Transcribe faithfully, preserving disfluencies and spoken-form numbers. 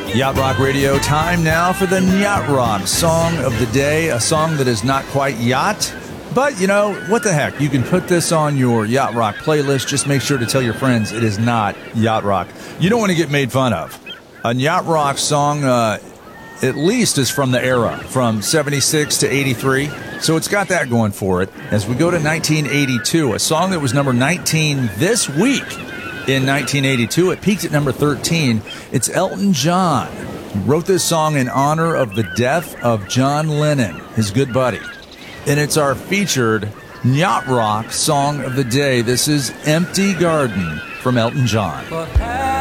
Yacht Rock Radio, time now for the Yacht Rock Song of the Day, a song that is not quite yacht, but, you know, what the heck, you can put this on your Yacht Rock playlist. Just make sure to tell your friends it is not Yacht Rock. You don't want to get made fun of. A Yacht Rock song, uh, at least, is from the era, from seventy-six to eighty-three, so it's got that going for it. As we go to nineteen eighty-two, a song that was number nineteen this week. In nineteen eighty-two, it peaked at number thirteen. It's Elton John. He wrote this song in honor of the death of John Lennon, his good buddy. And it's our featured Yacht Rock Song of the Day. This is Empty Garden from Elton John.